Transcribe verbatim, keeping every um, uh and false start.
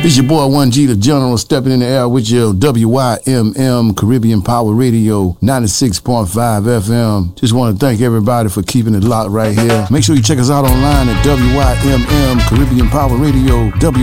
It's your boy one G, the General, stepping in the air with your W Y M M Caribbean Power Radio ninety-six point five F M. Just want to thank everybody for keeping it locked right here. Make sure you check us out online at W Y M M Caribbean Power Radio, W